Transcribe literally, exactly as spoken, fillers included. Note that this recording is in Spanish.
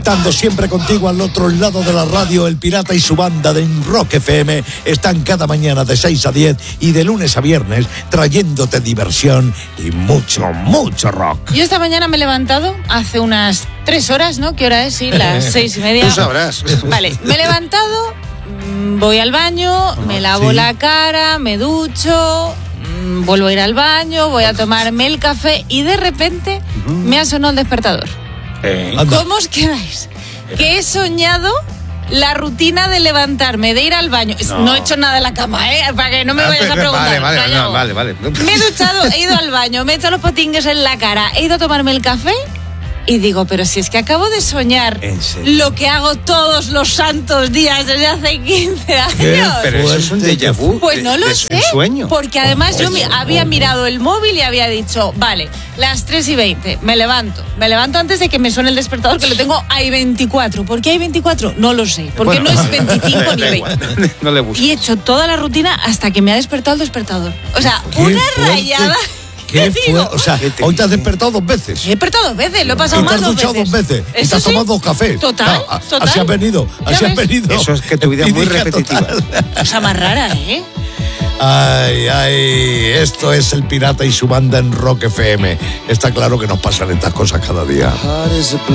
Estando siempre contigo al otro lado de la radio, el Pirata y su banda de Rock F M están cada mañana de seis a diez y de lunes a viernes trayéndote diversión y mucho, mucho rock. Yo esta mañana me he levantado hace unas tres horas, ¿no? ¿Qué hora es? Sí, las seis y media. Tú sabrás. Vale, me he levantado, voy al baño, me lavo sí. la cara, me ducho, vuelvo a ir al baño, voy a tomarme el café y de repente uh-huh. me ha sonado el despertador. Eh, ¿Cómo os quedáis? Que he soñado la rutina de levantarme, de ir al baño. No, no he hecho nada en la cama, ¿eh? Para que no me vayas a preguntar. Vale, vale, no, vale, vale. Me he duchado, he ido al baño, me he echado los potingues en la cara, he ido a tomarme el café y digo, pero si es que acabo de soñar lo que hago todos los santos días desde hace quince años. ¿Qué? Pero eso es un déjà vu. Pues no lo de, sé. De sueño. Porque además oh, yo me, había mirado el móvil y había dicho, vale, las tres y veinte, me levanto. Me levanto antes de que me suene el despertador, que lo tengo a veinticuatro. ¿Por qué hay veinticuatro? No lo sé. Porque bueno, no es veinticinco ni veinte. No le busques. Y he hecho toda la rutina hasta que me ha despertado el despertador. O sea, una fuerte. rayada. ¿Qué fue? O sea, hoy te has despertado dos veces. He despertado dos veces, lo he pasado más dos veces. Y te has duchado dos veces. Y te has tomado dos cafés. Total, no, total. Así has venido, así has venido. Eso es que tu vida es muy repetitiva. Cosa más rara, ¿eh? Ay, ay, esto es el Pirata y su banda en Rock F M. Está claro que nos pasan estas cosas cada día.